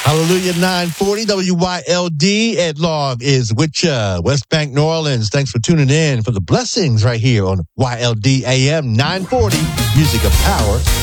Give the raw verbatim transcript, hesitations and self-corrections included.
Hallelujah, nine forty W Y L D. Ed Log is with ya. West Bank, New Orleans. Thanks for tuning in for the blessings right here on Y L D A M nine forty. Music of Power.